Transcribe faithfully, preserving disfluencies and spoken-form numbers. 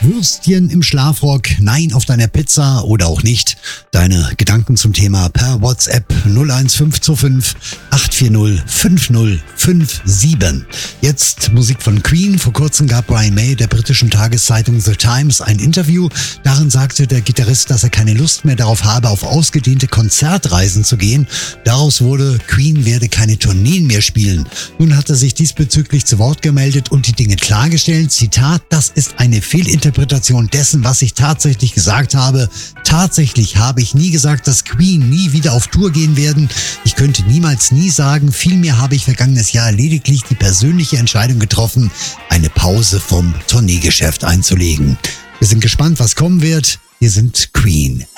Würstchen im Schlafrock, Nein auf deiner Pizza oder auch nicht. Deine Gedanken zum Thema per WhatsApp null eins fünf zwei fünf acht vier null fünf null fünf sieben. Jetzt Musik von Queen. Vor kurzem gab Brian May der britischen Tageszeitung The Times ein Interview. Darin sagte der Gitarrist, dass er keine Lust mehr darauf habe, auf ausgedehnte Konzertreisen zu gehen. Daraus wurde, Queen werde keine Tourneen mehr spielen. Nun hat er sich diesbezüglich zu Wort gemeldet und die Dinge klargestellt. Zitat, das ist eine Fehlinterpretation dessen, was ich tatsächlich gesagt habe. Tatsächlich habe ich nie gesagt, dass Queen nie wieder auf Tour gehen werden. Ich könnte niemals nie sagen. Vielmehr habe ich vergangenes Jahr lediglich die persönliche Entscheidung getroffen, eine Pause vom Tourneegeschäft einzulegen. Wir sind gespannt, was kommen wird. Wir sind Queen.